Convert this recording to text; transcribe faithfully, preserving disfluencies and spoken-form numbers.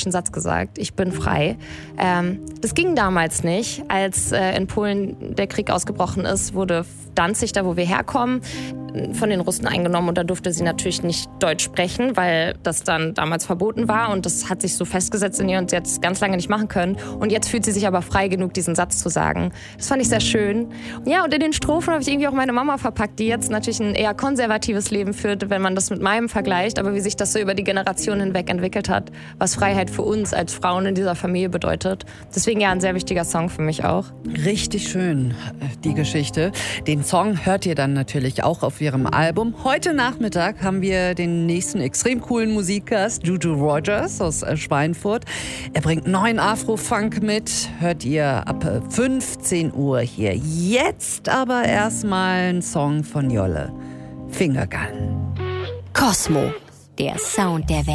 magischen Satz gesagt: Ich bin frei. Ähm, das ging damals nicht. Als äh, in Polen der Krieg ausgebrochen ist, wurde Danzig, da wo wir herkommen, von den Russen eingenommen. Und da durfte sie natürlich nicht Deutsch sprechen, weil das dann damals verboten war. Und das hat sich so festgesetzt in ihr und sie hat es ganz lange nicht machen können. Und jetzt fühlt sie sich aber frei genug, diesen Satz zu sagen. Das fand ich sehr schön. Ja, und in den Strophen habe ich irgendwie auch meine Mama verpackt, die jetzt natürlich ein eher konservatives Leben führt, wenn man das mit meinem vergleicht. Aber wie sich das so über die Generationen hinweg entwickelt hat, was Freiheit für uns als Frauen in dieser Familie bedeutet. Deswegen ja ein sehr wichtiger Song für mich auch. Richtig schön, die Geschichte. Den Song hört ihr dann natürlich auch auf ihrem Album. Heute Nachmittag haben wir den nächsten extrem coolen Musikgast, Juju Rogers aus Schweinfurt. Er bringt neuen Afro-Funk mit. Hört ihr ab fünfzehn Uhr hier. Jetzt aber erstmal ein Song von Jolle. Fingergun. Kosmo, der Sound der Welt.